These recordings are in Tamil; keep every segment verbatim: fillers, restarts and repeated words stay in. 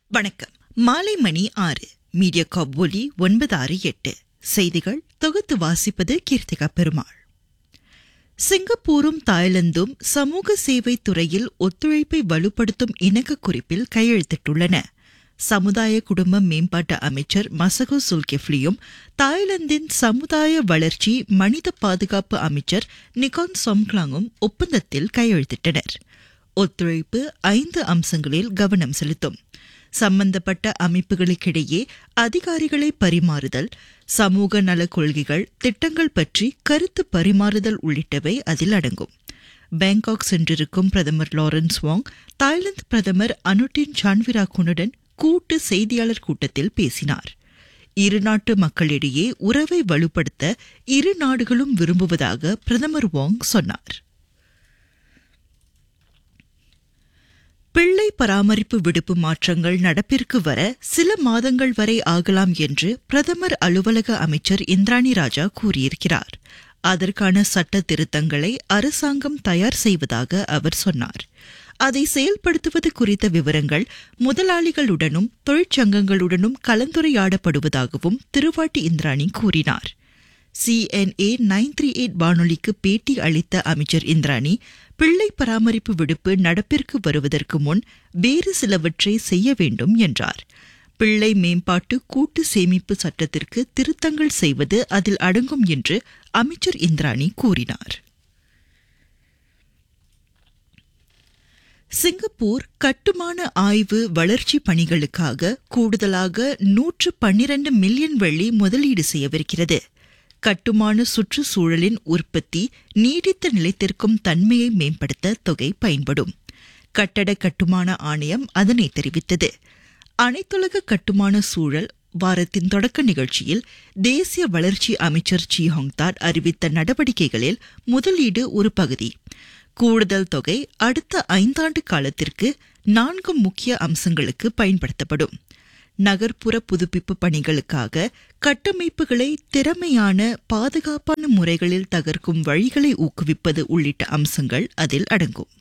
வணக்கம். மாலை மணி ஆறு. மீடியா காப் ஒலி ஒன்பது ஆறு எட்டு. செய்திகள் தொகுத்து வாசிப்பது கீர்த்திகா பெருமாள். சிங்கப்பூரும் தாய்லாந்தும் சமூக சேவை துறையில் ஒத்துழைப்பை வலுப்படுத்தும் இணக்க குறிப்பில் கையெழுத்திட்டுள்ளன. சமுதாய குடும்ப மேம்பாட்டு அமைச்சர் மசகு சுல்கெஃப்லியும் தாய்லாந்தின் சமுதாய வளர்ச்சி மனித பாதுகாப்பு அமைச்சர் நிகான் சொம்க்லாங்கும் ஒப்பந்தத்தில் கையெழுத்திட்டனர். ஒத்துழைப்பு ஐந்து அம்சங்களில் கவனம் செலுத்தும். சம்பந்தப்பட்ட அமைப்புகளுக்கிடையே அதிகாரிகளை பரிமாறுதல், சமூக நலக் கொள்கைகள், திட்டங்கள் பற்றி கருத்து பரிமாறுதல் உள்ளிட்டவை அதில் அடங்கும். பாங்காக் சென்றிருக்கும் பிரதமர் லாரன்ஸ் வாங் தாய்லாந்து பிரதமர் அனுட்டின் சான்விராகுனுடன் கூட்டு செய்தியாளர் கூட்டத்தில் பேசினார். இருநாட்டு மக்களிடையே உறவை வலுப்படுத்த இரு நாடுகளும் விரும்புவதாக பிரதமர் வாங் சொன்னார். பிள்ளை பராமரிப்பு விடுப்பு மாற்றங்கள் நடப்பிற்கு வர சில மாதங்கள் வரை ஆகலாம் என்று பிரதமர் அலுவலக அமைச்சர் இந்திராணி ராஜா கூறியிருக்கிறார். அதற்கான சட்ட திருத்தங்களை அரசாங்கம் தயார் செய்வதாக அவர் சொன்னார். அதை செயல்படுத்துவது குறித்த விவரங்கள் முதலாளிகளுடனும் தொழிற்சங்கங்களுடனும் கலந்துரையாடப்படுவதாகவும் திருவாட்டி இந்திராணி கூறினார். சிஎன்ஏ நைன் த்ரீ எயிட் வானொலிக்கு பேட்டி அளித்த அமைச்சர் இந்திராணி, பிள்ளை பராமரிப்பு விடுப்பு நடப்பிற்கு வருவதற்கு முன் வேறு சிலவற்றை செய்ய வேண்டும் என்றார். பிள்ளை மேம்பாட்டு கூட்டு சேமிப்பு சட்டத்திற்கு திருத்தங்கள் செய்வது அதில் அடங்கும் என்று அமைச்சர் இந்திராணி கூறினார். சிங்கப்பூர் கட்டுமான ஆய்வு வளர்ச்சி பணிகளுக்காக கூடுதலாக நூற்று பன்னிரண்டு மில்லியன் வெள்ளி முதலீடு செய்யவிருக்கிறது. கட்டுமான சுற்றுச்சூழலின் உற்பத்தி நீடித்த நிலைத்திருக்கும் தன்மையை மேம்படுத்த தொகை பயன்படும். கட்டட கட்டுமான ஆணையம் அதனை தெரிவித்தது. அனைத்துலக கட்டுமான சூழல் வாரத்தின் தொடக்க நிகழ்ச்சியில் தேசிய வளர்ச்சி அமைச்சர் சி ஹோங்தாட் அறிவித்த நடவடிக்கைகளில் முதலீடு ஒரு பகுதி. கூடுதல் தொகை அடுத்த ஐந்தாண்டு காலத்திற்கு நான்கு முக்கிய அம்சங்களுக்கு பயன்படுத்தப்படும். நகர்ப்புற புதுப்பிப்பு பணிகளுக்காக கட்டமைப்புகளை திறமையான பாதுகாப்பான முறைகளில் தகர்க்கும் வழிகளை ஊக்குவிப்பது உள்ளிட்ட அம்சங்கள் அதில் அடங்கும்.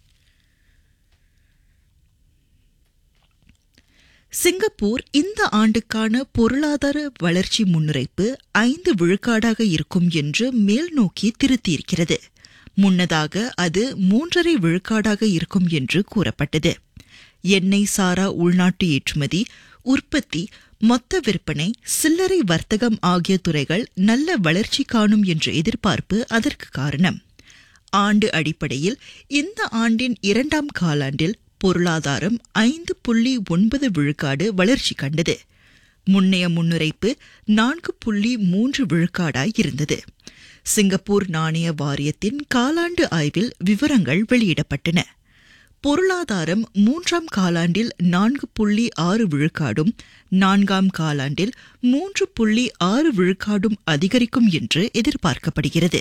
சிங்கப்பூர் இந்த ஆண்டுக்கான பொருளாதார வளர்ச்சி முன்னுரைப்பு ஐந்து விழுக்காடாக இருக்கும் என்று மேல் நோக்கி திருத்தியிருக்கிறது. முன்னதாக அது மூன்றரை விழுக்காடாக இருக்கும் என்று கூறப்பட்டது. எண்ணெய் சாரா உள்நாட்டு ஏற்றுமதி, உற்பத்தி, மொத்த விற்பனை, சில்லறை வர்த்தகம் ஆகிய துறைகள் நல்ல வளர்ச்சி காணும் என்ற எதிர்பார்ப்பு அதற்கு காரணம். ஆண்டு அடிப்படையில் இந்த ஆண்டின் இரண்டாம் காலாண்டில் பொருளாதாரம் ஐந்து புள்ளி ஒன்பது விழுக்காடு வளர்ச்சி கண்டது. முன்னைய முன்னுரைப்பு நான்கு புள்ளி மூன்று விழுக்காடாய் இருந்தது. சிங்கப்பூர் நாணய வாரியத்தின் காலாண்டு ஆய்வில் விவரங்கள் வெளியிடப்பட்டன. பொருளாதாரம் மூன்றாம் காலாண்டில் நான்கு புள்ளி ஆறு விழுக்காடும் நான்காம் காலாண்டில் மூன்று புள்ளி ஆறு விழுக்காடும் அதிகரிக்கும் என்று எதிர்பார்க்கப்படுகிறது.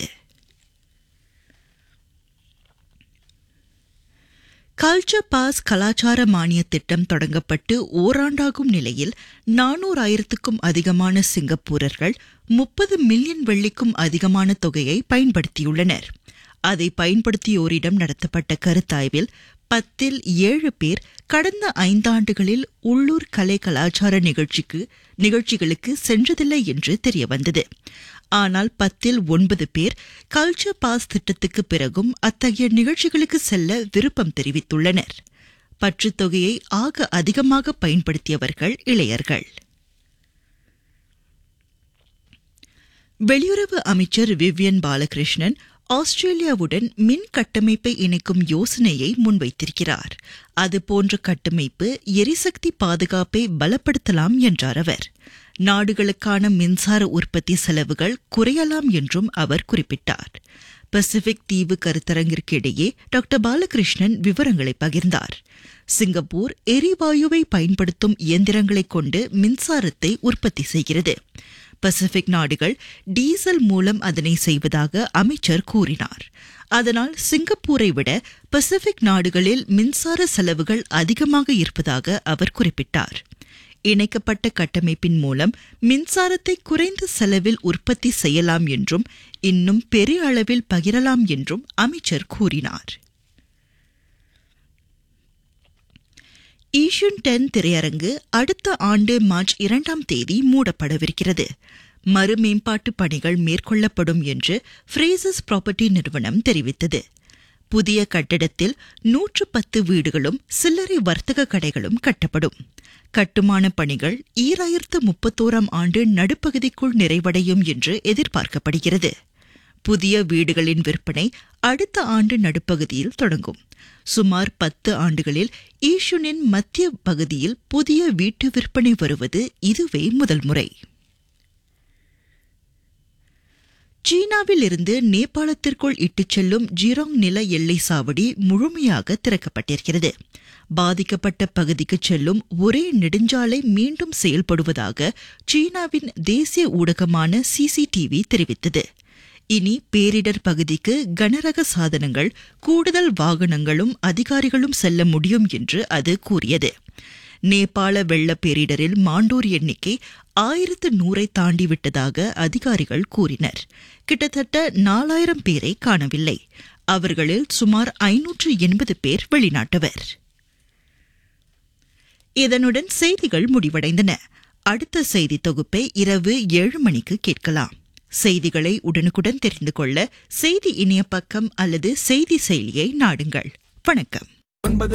கல்ச்சர் பாஸ் கலாச்சார மானிய திட்டம் தொடங்கப்பட்டு ஓராண்டாகும் நிலையில் நானூறாயிரத்துக்கும் அதிகமான சிங்கப்பூரர்கள் முப்பது மில்லியன் வெள்ளிக்கும் அதிகமான தொகையை பயன்படுத்தியுள்ளனர். அதை பயன்படுத்தியோரிடம் நடத்தப்பட்ட கருத்தாய்வில் பத்தில் ஏழு பேர் கடந்த ஐந்தாண்டுகளில் உள்ளூர் கலை கலாச்சார நிகழ்ச்சிக்கு நிகழ்ச்சிகளுக்கு சென்றதில்லை என்று தெரியவந்தது. ஆனால் பத்தில் ஒன்பது பேர் கல்ச்சர் பாஸ் திட்டத்துக்கு பிறகும் அத்தகைய நிகழ்ச்சிகளுக்கு செல்ல விருப்பம் தெரிவித்துள்ளனர். பற்றுத் தொகையை ஆக அதிகமாக பயன்படுத்தியவர்கள் இளையர்கள். வெளியுறவு அமைச்சர் விவியன் பாலகிருஷ்ணன் ஆஸ்திரேலியாவுடன் மின் கட்டமைப்பை இணைக்கும் யோசனையை முன்வைத்திருக்கிறார். அதுபோன்ற கட்டமைப்பு எரிசக்தி பாதுகாப்பை பலப்படுத்தலாம் என்றார் அவர். நாடுகளுக்கான மின்சார உற்பத்தி செலவுகள் குறையலாம் என்றும் அவர் குறிப்பிட்டார். பசிபிக் தீவு கருத்தரங்கிற்கு இடையே டாக்டர் பாலகிருஷ்ணன் விவரங்களை பகிர்ந்தார். சிங்கப்பூர் எரிவாயுவை பயன்படுத்தும் இயந்திரங்களைக் கொண்டு மின்சாரத்தை உற்பத்தி செய்கிறது. பசிபிக் நாடுகள் டீசல் மூலம் அதனை செய்வதாக அமைச்சர் கூறினார். அதனால் சிங்கப்பூரை விட பசிபிக் நாடுகளில் மின்சார செலவுகள் அதிகமாக இருப்பதாக அவர் குறிப்பிட்டார். இணைக்கப்பட்ட கட்டமைப்பின் மூலம் மின்சாரத்தை குறைந்த செலவில் உற்பத்தி செய்யலாம் என்றும் இன்னும் பெரிய அளவில் பகிரலாம் என்றும் அமைச்சர் கூறினார். ஈஷுன் டென் திரையரங்கு அடுத்த ஆண்டு மார்ச் இரண்டாம் தேதி மூடப்படவிருக்கிறது. மறுமேம்பாட்டு பணிகள் மேற்கொள்ளப்படும் என்று ஃப்ரேசஸ் ப்ராப்பர்ட்டி நிறுவனம் தெரிவித்தது. புதிய கட்டடத்தில் நூற்று பத்து வீடுகளும் சில்லறை வர்த்தக கடைகளும் கட்டப்படும். கட்டுமான பணிகள் ஈராயிரத்து முப்பத்தோராம் ஆண்டு நடுப்பகுதிக்குள் நிறைவடையும் என்று எதிர்பார்க்கப்படுகிறது. புதிய வீடுகளின் விற்பனை அடுத்த ஆண்டு நடுப்பகுதியில் தொடங்கும். சுமார் பத்து ஆண்டுகளில் ஈஷுனின் மத்திய பகுதியில் புதிய வீட்டு விற்பனை வருவது இதுவே முதல் முறை. சீனாவில் இருந்து நேபாளத்திற்குள் இட்டுச் செல்லும் ஜிராங் நில எல்லை சாவடி முழுமையாக திறக்கப்பட்டிருக்கிறது. பாதிக்கப்பட்ட பகுதிக்கு செல்லும் ஒரே நெடுஞ்சாலை மீண்டும் செயல்படுவதாக சீனாவின் தேசிய ஊடகமான சிசிடிவி தெரிவித்தது. இனி பேரிடர் பகுதிக்கு கனரக சாதனங்கள், கூடுதல் வாகனங்களும் அதிகாரிகளும் செல்ல முடியும் என்று அது கூறியது. நேபாள வெள்ள பேரிடரில் மாண்டோர் எண்ணிக்கை ஆயிரத்து நூறை தாண்டிவிட்டதாக அதிகாரிகள் கூறினர். கிட்டத்தட்ட நாலாயிரம் பேரை காணவில்லை. அவர்களில் சுமார் ஐநூற்று எண்பது பேர் வெளிநாட்டவர். இதனுடன் செய்திகள் முடிவடைந்தன. அடுத்த செய்தி தொகுப்பை இரவு ஏழு மணிக்கு கேட்கலாம். செய்திகளை உடனுக்குடன் தெரிந்து கொள்ள செய்தி இணைய பக்கம் அல்லது செய்தி செயலியை நாடுங்கள். வணக்கம்.